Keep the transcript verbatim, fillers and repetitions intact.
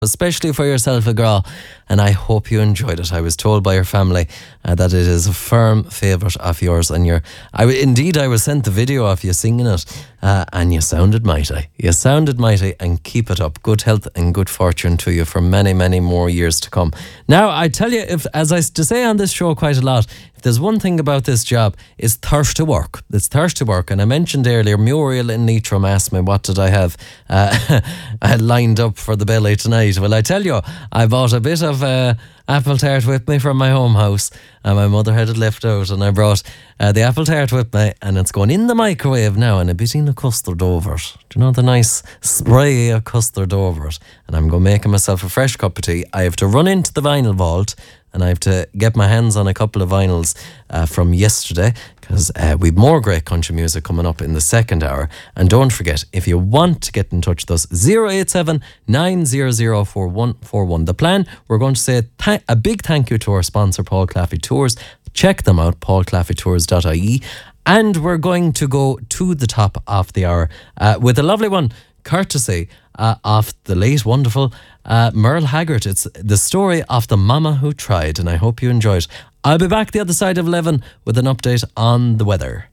especially for yourself, a girl, and I hope you enjoyed it. I was told by your family uh, that it is a firm favourite of yours, and you're, I, indeed I was sent the video of you singing it, uh, and you sounded mighty. You sounded mighty, and keep it up. Good health and good fortune to you for many, many more years to come. Now, I tell you, if as I used to say on this show quite a lot, if there's one thing about this job, it's thirst to work. It's thirst to work. And I mentioned earlier, Muriel in Leitrim asked me what did I have uh, I had lined up for the belly tonight. Well, I tell you, I bought a bit of uh, apple tart with me from my home house, and my mother had it left out, and I brought uh, the apple tart with me, and it's going in the microwave now, and a bit in the custard over it. Do you know the nice spray of custard over it? And I'm going making myself a fresh cup of tea. I have to run into the vinyl vault, and I have to get my hands on a couple of vinyls uh, from yesterday, because uh, we've more great country music coming up in the second hour. And don't forget, if you want to get in touch with us, zero eight seven, nine zero zero, four one four one. The plan, we're going to say th- a big thank you to our sponsor, Paul Claffey Tours. Check them out, paul claffey tours dot I E. And we're going to go to the top of the hour uh, with a lovely one, courtesy uh, of the late, wonderful uh, Merle Haggard. It's the story of the mama who tried, and I hope you enjoy it. I'll be back the other side of eleven with an update on the weather.